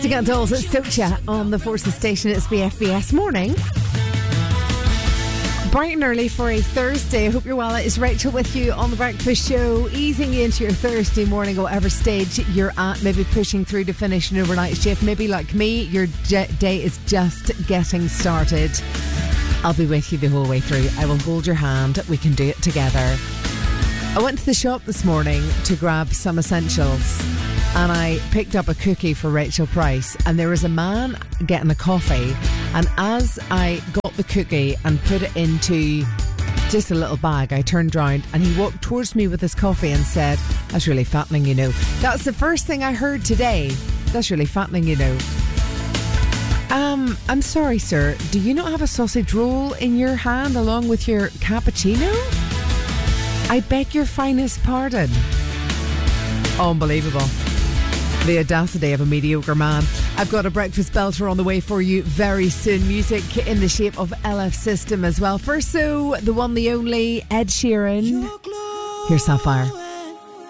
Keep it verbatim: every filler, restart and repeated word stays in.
Got Dolls at Stocha on the Forces station. It's B F B S morning. Bright and early for a Thursday. I hope you're well. It's Rachel with you on the breakfast show, easing you into your Thursday morning, whatever stage you're at. Maybe pushing through to finish an overnight shift. Maybe like me, your day is just getting started. I'll be with you the whole way through. I will hold your hand. We can do it together. I went to the shop this morning to grab some essentials, and I picked up a cookie for Rachel Price, and there was a man getting a coffee, and as I got the cookie and put it into just a little bag, I turned round and he walked towards me with his coffee and said, "That's really fattening, you know." That's the first thing I heard today. "That's really fattening, you know." Um, I'm sorry, sir. Do you not have a sausage roll in your hand along with your cappuccino? I beg your finest pardon. Unbelievable. The audacity of a mediocre man. I've got a breakfast belter on the way for you very soon. Music in the shape of L F System as well. First, so the one, the only Ed Sheeran. Here's Sapphire.